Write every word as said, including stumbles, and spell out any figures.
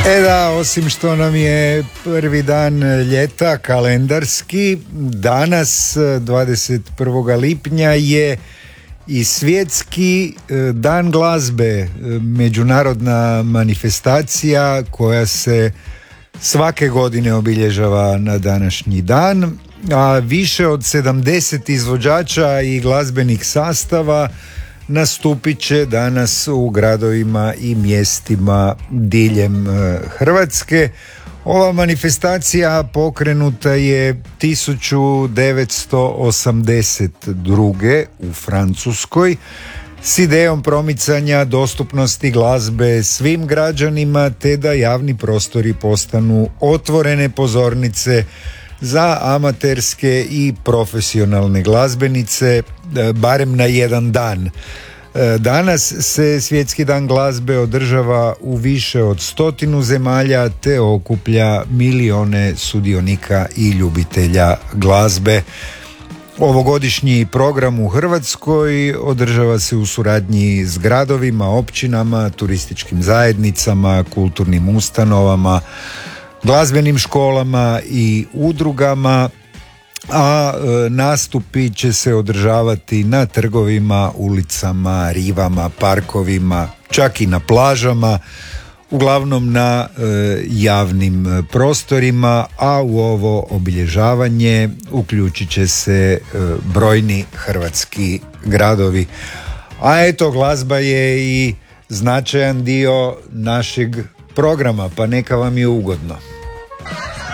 E da, osim što nam je prvi dan ljeta kalendarski, danas dvadeset prvog lipnja je i svjetski dan glazbe, međunarodna manifestacija koja se svake godine obilježava na današnji dan, a više od sedamdeset izvođača i glazbenih sastava nastupit će danas u gradovima i mjestima diljem Hrvatske. Ova manifestacija pokrenuta je tisuću devetsto osamdeset druge u Francuskoj s idejom promicanja dostupnosti glazbe svim građanima te da javni prostori postanu otvorene pozornice za amaterske i profesionalne glazbenice, barem na jedan dan. Danas se Svjetski dan glazbe održava u više od stotinu zemalja te okuplja milione sudionika i ljubitelja glazbe. Ovogodišnji program u Hrvatskoj održava se u suradnji s gradovima, općinama, turističkim zajednicama, kulturnim ustanovama, glazbenim školama i udrugama, a e, nastupi će se održavati na trgovima, ulicama, rivama, parkovima, čak i na plažama, uglavnom na e, javnim prostorima, a u ovo obilježavanje uključit će se e, brojni hrvatski gradovi. A eto, glazba je i značajan dio našeg programa, pa neka vam je ugodno.